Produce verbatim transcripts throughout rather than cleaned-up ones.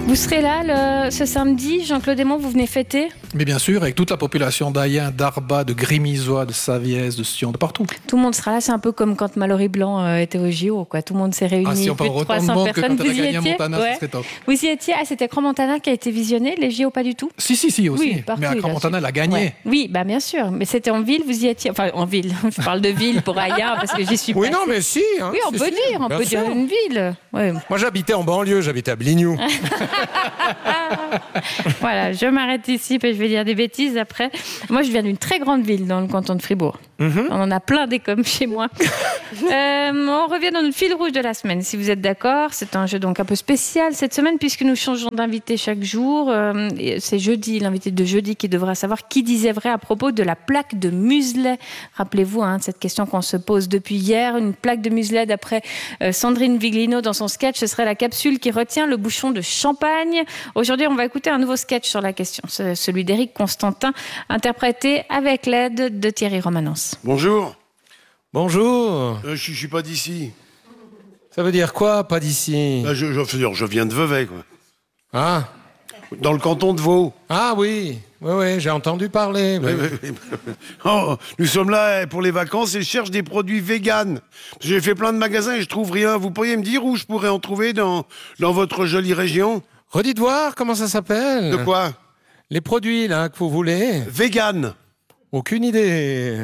Vous serez là le, ce samedi, Jean-Claude Desmonts, vous venez fêter ? Mais bien sûr, avec toute la population d'Ayen, d'Arba, de Grimysois, de Saviès, de Sion, de partout. Tout le monde sera là, c'est un peu comme quand Mallory Blanc euh, était au J O, quoi. Tout le monde s'est réuni, ah, si on plus de trois cents personnes. Vous y étiez ? Montana, ouais. Top. Vous y étiez ? Ah, c'était Crans-Montana qui a été visionné, les J O pas du tout ? Si, si, si, aussi. Oui, partout, mais à Crans-Montana, elle a gagné. Ouais. Oui, bah bien sûr. Mais c'était en ville, vous y étiez ? Enfin, en ville. Je parle de ville pour Ayen, parce que j'y suis pas. Oui, non, mais si. Hein, oui, on si, peut si, dire, on peut sûr. dire une ville. Ouais. Moi, j'habitais en banlieue, j'habitais à Blignoux. Voilà, je m'arrête ici, puis je vais dire des bêtises après. Moi, je viens d'une très grande ville dans le canton de Fribourg. Mm-hmm. On en a plein des comme chez moi. euh, on revient dans le fil rouge de la semaine, si vous êtes d'accord. C'est un jeu donc un peu spécial cette semaine, puisque nous changeons d'invité chaque jour. Euh, c'est jeudi, l'invité de jeudi qui devra savoir qui disait vrai à propos de la plaque de muselet. Rappelez-vous, hein, cette question qu'on se pose depuis hier. Une plaque de muselet, d'après euh, Sandrine Viglino dans son sketch, ce serait la capsule qui retient le bouchon de champagne. Aujourd'hui, on va écouter un nouveau sketch sur la question, c'est celui d'Éric Constantin, interprété avec l'aide de Thierry Romanence. Bonjour. Bonjour. Euh, je, je suis pas d'ici. Ça veut dire quoi, pas d'ici ? euh, je, je, je viens de Vevey, quoi. Ah. Dans le canton de Vaud. Ah oui, oui, oui, j'ai entendu parler. Oui. Oui, oui, oui. Oh, nous sommes là pour les vacances et je cherche des produits véganes. J'ai fait plein de magasins et je trouve rien. Vous pourriez me dire où je pourrais en trouver dans, dans votre jolie région ? Redites voir comment ça s'appelle. De quoi ? Les produits là que vous voulez. Vegan. Aucune idée.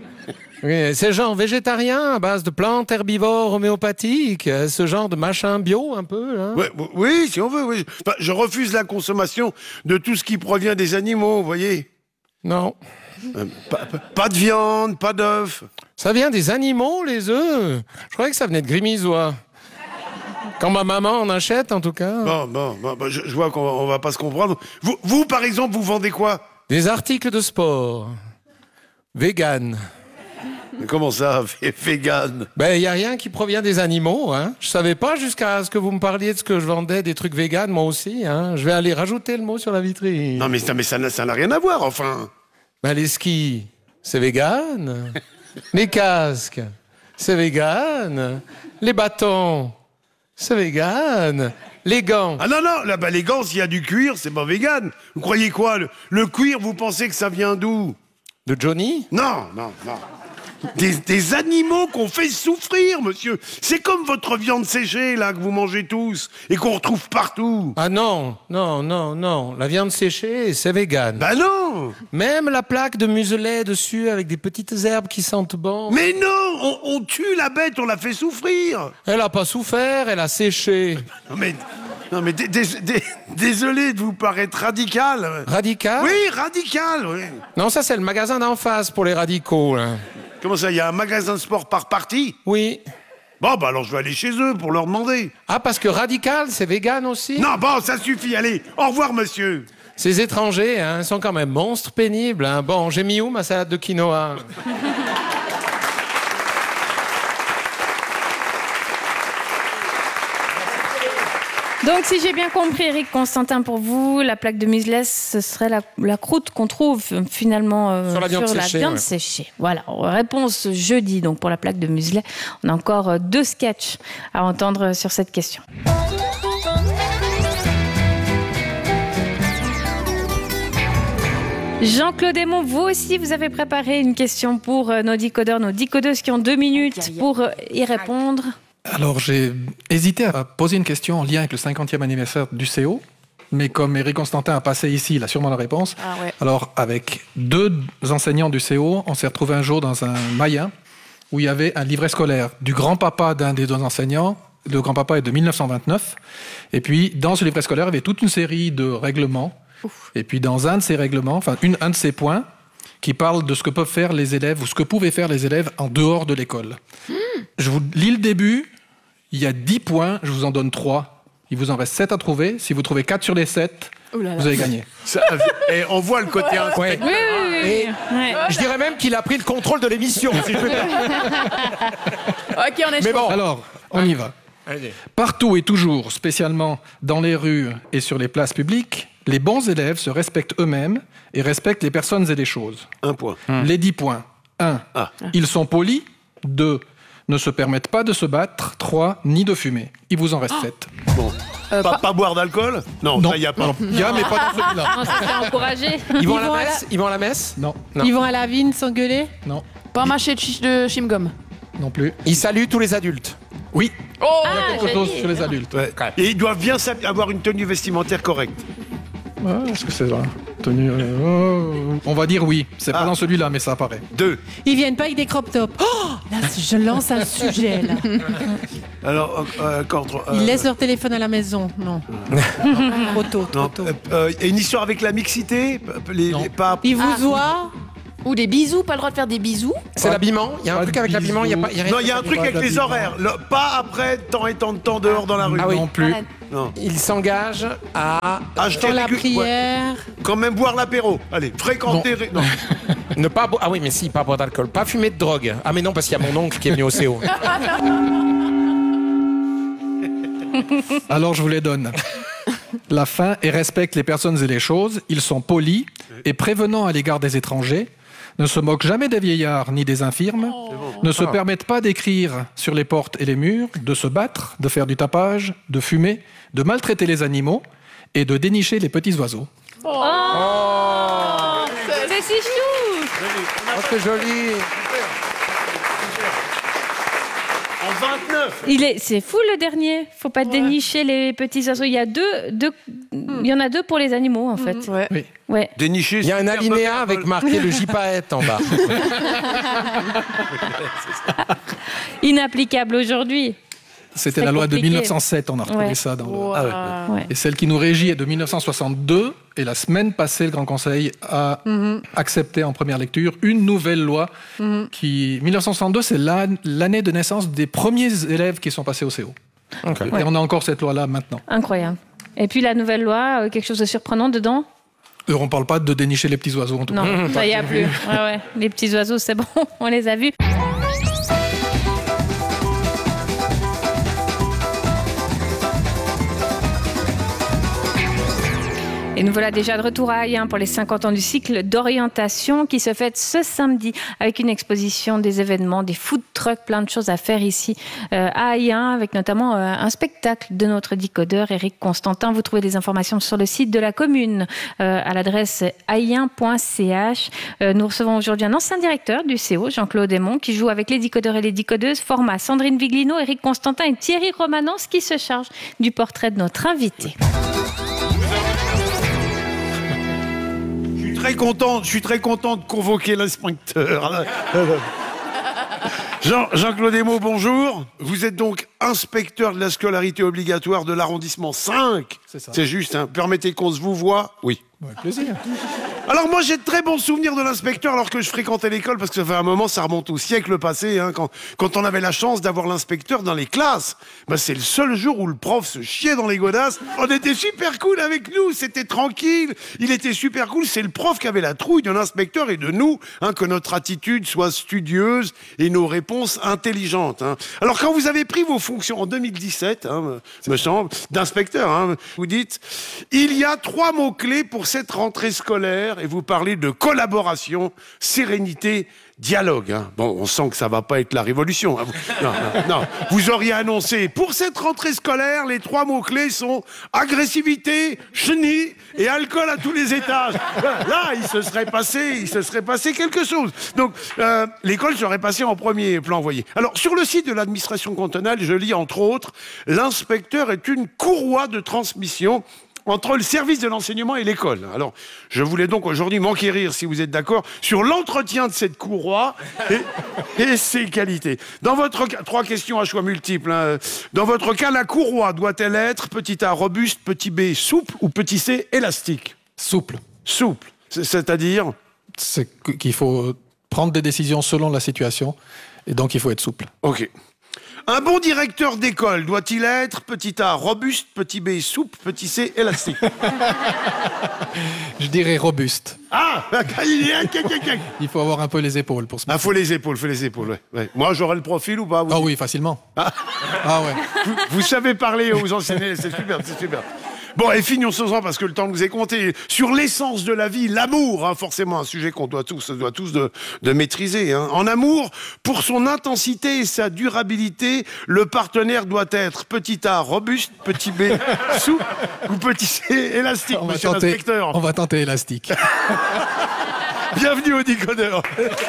Oui, c'est genre végétarien à base de plantes herbivores homéopathiques, ce genre de machin bio un peu. Hein. Ouais, oui, si on veut. Oui. Enfin, je refuse la consommation de tout ce qui provient des animaux, vous voyez. Non. Euh, pas, pas de viande, pas d'œufs. Ça vient des animaux, les œufs. Je croyais que ça venait de Grimysois. Quand ma maman en achète, en tout cas. Bon, bon, bon, bon je, je vois qu'on va, on va pas se comprendre. Vous, vous, par exemple, vous vendez quoi ? Des articles de sport. Vegan. Mais comment ça, vegan ? Ben, il n'y a rien qui provient des animaux, hein. Je savais pas jusqu'à ce que vous me parliez de ce que je vendais, des trucs vegan, moi aussi, hein. Je vais aller rajouter le mot sur la vitrine. Non, mais ça, mais ça, n'a, ça n'a rien à voir, enfin. Ben, les skis, c'est vegan. Les casques, c'est vegan. Les bâtons, c'est vegan. Les gants. Ah non, non, là, bah, les gants, s'il y a du cuir, c'est pas vegan. Vous croyez quoi ? Le, le cuir, vous pensez que ça vient d'où ? De Johnny ? Non, non, non. Des, des animaux qu'on fait souffrir, monsieur. C'est comme votre viande séchée, là, que vous mangez tous et qu'on retrouve partout. Ah non, non, non, non. La viande séchée, c'est vegan. Bah non. Même la plaque de muselet dessus avec des petites herbes qui sentent bon. Mais non, on, on tue la bête, on la fait souffrir. Elle a pas souffert, elle a séché. Non mais... Non mais dé- dé- dé- désolé de vous paraître radical. Radical ? Oui, radical, oui. Non, ça c'est le magasin d'en face pour les radicaux, là. Comment ça, il y a un magasin de sport par partie ? Oui. Bon, bah alors je vais aller chez eux pour leur demander. Ah, parce que radical, c'est vegan aussi ? Non, bon, ça suffit, allez, au revoir, monsieur. Ces étrangers, hein, sont quand même monstres pénibles, hein. Bon, j'ai mis où ma salade de quinoa ? Donc, si j'ai bien compris, Éric Constantin, pour vous, la plaque de muselet, ce serait la, la croûte qu'on trouve finalement euh, sur la viande, sur séchée, la viande ouais. séchée. Voilà, réponse jeudi donc pour la plaque de muselet. On a encore euh, deux sketchs à entendre sur cette question. Jean-Claude Desmonts, vous aussi, vous avez préparé une question pour euh, nos décodeurs, nos décodeuses qui ont deux minutes pour euh, y répondre. Alors, j'ai hésité à poser une question en lien avec le cinquantième anniversaire du C O, mais comme Éric Constantin a passé ici, il a sûrement la réponse. Ah ouais. Alors, avec deux enseignants du C O, on s'est retrouvés un jour dans un Mayen où il y avait un livret scolaire du grand-papa d'un des deux enseignants. Le grand-papa est de dix-neuf cent vingt-neuf. Et puis, dans ce livret scolaire, il y avait toute une série de règlements. Ouf. Et puis, dans un de ces règlements, enfin, une, un de ces points, qui parle de ce que peuvent faire les élèves, ou ce que pouvaient faire les élèves en dehors de l'école. Mmh. Je vous lis le début. Il y a dix points, je vous en donne trois. Il vous en reste sept à trouver. Si vous trouvez quatre sur les sept, vous avez gagné. Ça, et on voit le côté inspecteur. Oui, oui, oui. Et Ouais. je dirais même qu'il a pris le contrôle de l'émission, si je peux dire. Ok, on est Mais chaud. bon, Alors, on y va. Allez. Partout et toujours, spécialement dans les rues et sur les places publiques, les bons élèves se respectent eux-mêmes et respectent les personnes et les choses. Un point. Hum. Les dix points. un. Ah. Ils sont polis. deux. Ne se permettent pas de se battre. trois. Ni de fumer. Il vous en reste sept. Bon. Euh, pas, pas... pas boire d'alcool? Non, non. il y a pas. Il y a, mais pas dans celui-là. Non, ça fait encourager. Ils, Ils vont à la vont à messe la- Ils vont à la messe Non. Non. Ils vont à la vigne s'engueuler? Non. Pas un marché de, chi- de chewing-gum. Non plus. Ils saluent tous les adultes. Oui. Oh Ah, Il y a quelque chose joli. sur les adultes. Ouais. Et ils doivent bien s'hab- avoir une tenue vestimentaire correcte. Ouais, est-ce que c'est là Tenue. euh, oh, on va dire oui. C'est Ah. pas dans celui-là, mais ça apparaît. Deux. Ils viennent pas avec des crop tops. Oh, là, je lance un sujet, là. Alors, euh, contre. euh, Ils laissent leur téléphone à la maison. Non. Trop tôt, trop Non, tôt. euh, euh, et une histoire avec la mixité les, Non. les- pas... Ils vous Ah. voient? Ou des bisous, pas le droit de faire des bisous. C'est Pas- l'habillement. Il y a un pas truc de avec l'habillement. Il y a bisous. pas. il y a rien Non, de- il y a un truc pas avec les d'habillement. horaires. Le- pas après tant et tant de temps dehors dans la rue. Ah oui. Non plus. Arrête. Non. Ils s'engagent à Acheter Dans la régu- ouais. prière. Quand même boire l'apéro. Allez, fréquenter. ré- Non. ne pas boire. Ah oui, mais si, pas boire d'alcool. Pas fumer de drogue. Ah, mais non, parce qu'il y a mon oncle qui est venu au C O. Alors je vous les donne. La faim et respecte les personnes et les choses. Ils sont polis et prévenants à l'égard des étrangers. Ne se moquent jamais des vieillards ni des infirmes. Ne se permettent pas d'écrire sur les portes et les murs, de se battre, de faire du tapage, de fumer, de maltraiter les animaux et de dénicher les petits oiseaux. Oh, c'est si chou. Oh, c'est joli. En vingt-neuf. Il est, c'est fou le dernier. Faut pas dénicher les petits oiseaux. Il y a deux, deux, il y en a deux pour les animaux en fait. Ouais. Oui. Ouais. Dénicher. Il y a un super alinéa bonne avec parole. marqué le gypaète en bas. Inapplicable aujourd'hui. C'était C'est la loi de compliqué. mille neuf cent sept, on a retrouvé Ouais. ça dans le... Ah ouais. Ouais. Et celle qui nous régit est de mille neuf cent soixante-deux. Et la semaine passée, le Grand Conseil a accepté en première lecture une nouvelle loi qui... mille neuf cent soixante-deux, c'est l'an- l'année de naissance des premiers élèves qui sont passés au C O. Ok. Et on a encore cette loi-là maintenant. Incroyable. Et puis la nouvelle loi, euh, quelque chose de surprenant dedans? Euh, on ne parle pas de dénicher les petits oiseaux en tout cas. Non, ça y a plus. Ouais, ouais. Les petits oiseaux, c'est bon, on les a vus. Et nous voilà déjà de retour à Ayen pour les cinquante ans du cycle d'orientation qui se fête ce samedi avec une exposition, des événements, des food trucks, plein de choses à faire ici euh, à Ayen, avec notamment euh, un spectacle de notre décodeur Éric Constantin. Vous trouvez des informations sur le site de la commune euh, à l'adresse ayen point c h. Euh, nous recevons aujourd'hui un ancien directeur du C O, Jean-Claude Aymon, qui joue avec les décodeurs et les décodeuses, format Sandrine Viglino, Éric Constantin et Thierry Romanence qui se charge du portrait de notre invité. Je suis très content, je suis très content de convoquer l'inspecteur. Jean, Jean-Claude Aymon, bonjour. Vous êtes donc inspecteur de la scolarité obligatoire de l'arrondissement cinq. C'est ça. C'est juste, hein. Permettez qu'on se vous voit. Oui. Avec plaisir. Alors moi j'ai de très bons souvenirs de l'inspecteur alors que je fréquentais l'école parce que ça fait un moment, ça remonte au siècle passé, hein, quand, quand on avait la chance d'avoir l'inspecteur dans les classes. Ben, c'est le seul jour où le prof se chiait dans les godasses. On était super cool avec nous, c'était tranquille, il était super cool. C'est le prof qui avait la trouille de l'inspecteur et de nous, hein, que notre attitude soit studieuse et nos réponses intelligentes. Hein. Alors quand vous avez pris vos fonctions en deux mille dix-sept, hein, me semble, d'inspecteur, hein, vous dites, il y a trois mots-clés pour cette rentrée scolaire. Et vous parlez de collaboration, sérénité, dialogue. Hein. Bon, on sent que ça va pas être la révolution. Hein. Vous, non, non, non. Vous auriez annoncé, pour cette rentrée scolaire, les trois mots-clés sont agressivité, chenille et alcool à tous les étages. Là, il se serait passé, il se serait passé quelque chose. Donc, euh, l'école serait passée en premier plan, voyez. Alors, sur le site de l'administration cantonale, je lis entre autres, l'inspecteur est une courroie de transmission entre le service de l'enseignement et l'école. Alors, je voulais donc aujourd'hui m'enquérir, si vous êtes d'accord, sur l'entretien de cette courroie et, et ses qualités. Dans votre cas, trois questions à choix multiples. Hein. Dans votre cas, la courroie doit-elle être petit A robuste, petit B souple ou petit C élastique? Souple. Souple, c'est- c'est-à-dire? C'est que- qu'il faut prendre des décisions selon la situation et donc il faut être souple. Ok. Un bon directeur d'école doit-il être petit A robuste, petit B souple, petit C élastique? Je dirais robuste. Ah, il est... Il faut avoir un peu les épaules pour se Ah, mettre. faut les épaules, faut les épaules, ouais. ouais. Moi, j'aurais le profil ou pas vous Ah oui, facilement. Ah ouais. vous, vous savez parler aux enseignants, c'est super, c'est super. Bon, et finissons-en parce que le temps nous est compté. Sur l'essence de la vie, l'amour, hein, forcément un sujet qu'on doit tous, doit tous de, de maîtriser. Hein. En amour, pour son intensité et sa durabilité, le partenaire doit être petit A, robuste, petit B, souple ou petit C, élastique, On va monsieur tenter, l'inspecteur. on va tenter élastique. Bienvenue au décodeur.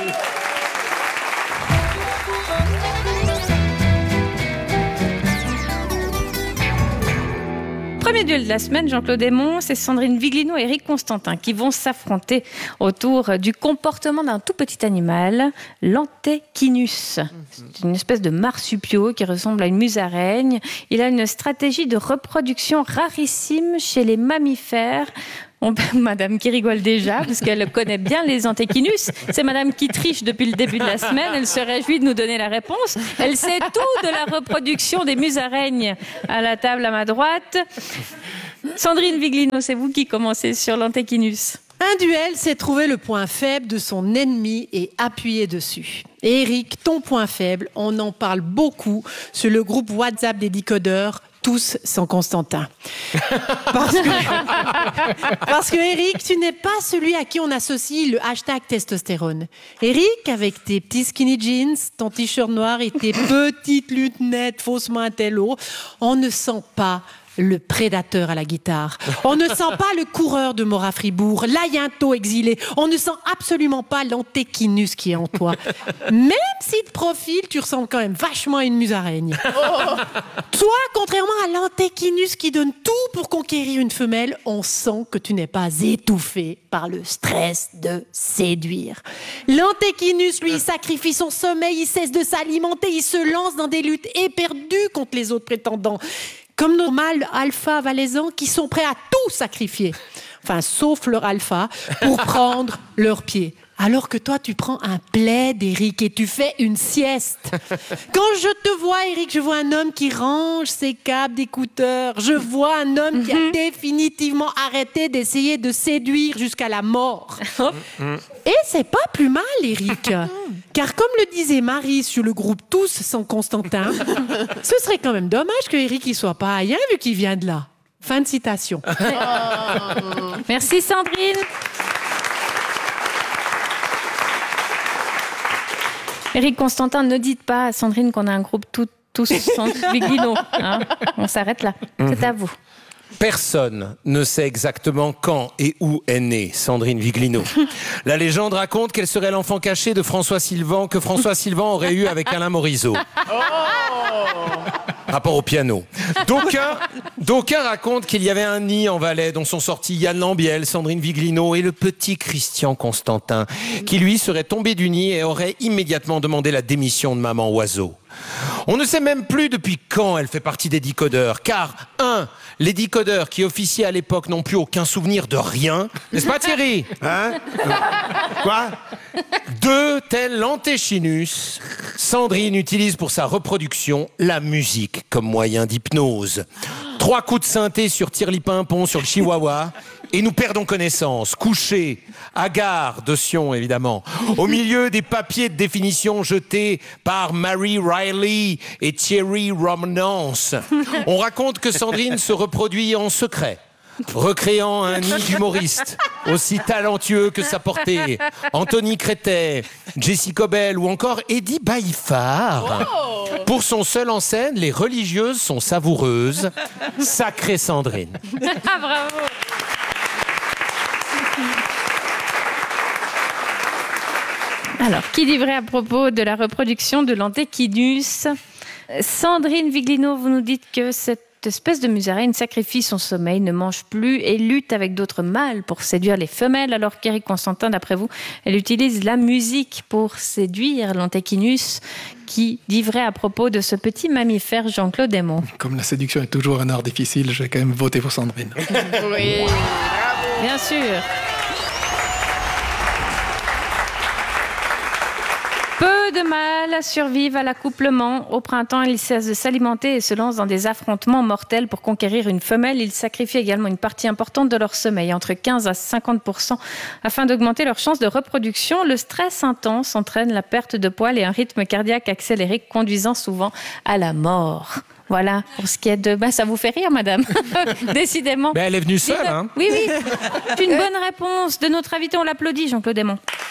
Premier duel de la semaine, Jean-Claude Aymon, c'est Sandrine Viglino et Eric Constantin qui vont s'affronter autour du comportement d'un tout petit animal, l'Antechinus. C'est une espèce de marsupio qui ressemble à une musaraigne. Il a une stratégie de reproduction rarissime chez les mammifères. On, madame qui rigole déjà, parce qu'elle connaît bien les Antechinus. C'est madame qui triche depuis le début de la semaine. Elle se réjouit de nous donner la réponse. Elle sait tout de la reproduction des musaraignes. À la table à ma droite, Sandrine Viglino, c'est vous qui commencez sur l'Antechinus. Un duel, c'est trouver le point faible de son ennemi et appuyer dessus. Et Eric, ton point faible, on en parle beaucoup sur le groupe WhatsApp des décodeurs, tous sans Constantin. Parce que, parce que Eric, tu n'es pas celui à qui on associe le hashtag testostérone. Eric, avec tes petits skinny jeans, ton t-shirt noir et tes petites lunettes faussement intello, on ne sent pas le prédateur à la guitare. On ne sent pas le coureur de Mora Fribourg, l'Aïnto exilé. On ne sent absolument pas l'Antechinus qui est en toi. Même si de profil, tu ressembles quand même vachement à une musaraigne. Oh. Toi, contrairement à l'Antechinus qui donne tout pour conquérir une femelle, on sent que tu n'es pas étouffé par le stress de séduire. L'Antechinus, lui, il sacrifie son sommeil, il cesse de s'alimenter, il se lance dans des luttes éperdues contre les autres prétendants. Comme nos mâles alpha valaisans qui sont prêts à tout sacrifier, enfin sauf leur alpha, pour prendre leur pied. Alors que toi, tu prends un plaid, Eric, et tu fais une sieste. Quand je te vois, Eric, je vois un homme qui range ses câbles d'écouteurs. Je vois un homme qui a définitivement arrêté d'essayer de séduire jusqu'à la mort. Et c'est pas plus mal, Eric. Car comme le disait Marie sur le groupe Tous sans Constantin, ce serait quand même dommage que Eric ne soit pas aïen vu qu'il vient de là. Fin de citation. Merci Sandrine. Eric Constantin, ne dites pas à Sandrine qu'on a un groupe tout, tous sans Viglino. Hein, on s'arrête là. C'est à vous. Personne ne sait exactement quand et où est née Sandrine Viglino. La légende raconte qu'elle serait l'enfant caché de François Sylvan, que François Sylvan aurait eu avec Alain Morisot. Rapport au piano. D'aucuns, d'aucuns racontent qu'il y avait un nid en Valais dont sont sortis Yann Lambiel, Sandrine Viglino et le petit Christian Constantin, qui lui serait tombé du nid et aurait immédiatement demandé la démission de maman oiseau. On ne sait même plus depuis quand elle fait partie des décodeurs, car, un, les décodeurs qui officiaient à l'époque n'ont plus aucun souvenir de rien. N'est-ce pas, Thierry ? Hein ? Quoi ? Deux, tel l'Antechinus, Sandrine utilise pour sa reproduction la musique comme moyen d'hypnose. Trois coups de synthé sur Tirli-Pimpon sur le Chihuahua et nous perdons connaissance, couchés, hagards de Sion évidemment, au milieu des papiers de définition jetés par Mary Riley et Thierry Romnance. On raconte que Sandrine se reproduit en secret, recréant un nid d'humoristes aussi talentueux que sa portée. Anthony Crétet, Jessie Cobel ou encore Eddie Baïfard. Oh. Pour son seul en scène, les religieuses sont savoureuses. Sacrée Sandrine. Ah, bravo. Alors, qui dit vrai à propos de la reproduction de l'Antechinus ? Sandrine Viglino, vous nous dites que cette espèce de musaraigne sacrifie son sommeil, ne mange plus et lutte avec d'autres mâles pour séduire les femelles, alors qu'Eric Constantin, d'après vous, elle utilise la musique pour séduire l'Antechinus. Qui dit vrai à propos de ce petit mammifère, Jean-Claude Aymon ? Comme la séduction est toujours un art difficile, je vais quand même voter pour Sandrine. Oui. Bien sûr. Peu de mâles survivent à l'accouplement. Au printemps, ils cessent de s'alimenter et se lancent dans des affrontements mortels pour conquérir une femelle. Ils sacrifient également une partie importante de leur sommeil, entre quinze à cinquante pour cent, afin d'augmenter leurs chances de reproduction. Le stress intense entraîne la perte de poils et un rythme cardiaque accéléré, conduisant souvent à la mort. Voilà, pour ce qui est de... Bah, ça vous fait rire, madame. Décidément. Ben, elle est venue seule, hein. Oui, oui. C'est une bonne réponse de notre invité. On l'applaudit, Jean-Claude Aymon.